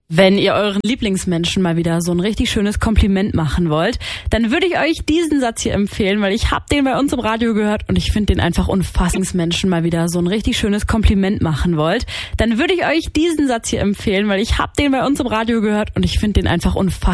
Wenn ihr euren Lieblingsmenschen mal wieder so ein richtig schönes Kompliment machen wollt, dann würde ich euch diesen Satz hier empfehlen, weil ich habe den bei uns im Radio gehört und ich finde den einfach unfassbar. Menschen mal wieder so ein richtig schönes Kompliment machen wollt, dann würde ich euch diesen Satz hier empfehlen, weil ich habe den bei uns im Radio gehört und ich finde den einfach unfassbar.